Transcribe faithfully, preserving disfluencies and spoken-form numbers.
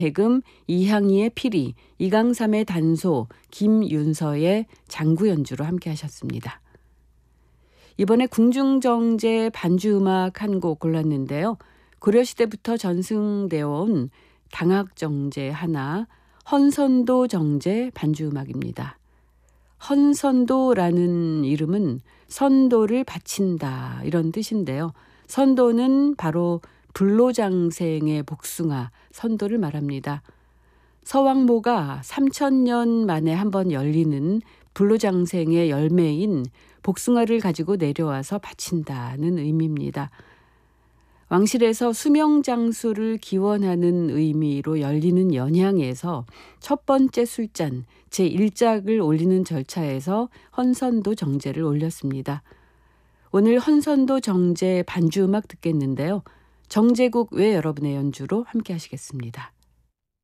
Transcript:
대금, 이향이의 피리, 이강삼의 단소, 김윤서의 장구 연주로 함께 하셨습니다. 이번에 궁중정제 반주음악 한 곡 골랐는데요. 고려시대부터 전승되어 온 당학정제 하나, 헌선도 정제 반주음악입니다. 헌선도라는 이름은 선도를 바친다 이런 뜻인데요. 선도는 바로 불로장생의 복숭아, 선도를 말합니다. 서왕모가 삼천 년 만에 한번 열리는 불로장생의 열매인 복숭아를 가지고 내려와서 바친다는 의미입니다. 왕실에서 수명장수를 기원하는 의미로 열리는 연향에서 첫 번째 술잔 제일 짝을 올리는 절차에서 헌선도 정제를 올렸습니다. 오늘 헌선도 정제 반주음악 듣겠는데요. 정제국 외 여러분의 연주로 함께 하시겠습니다.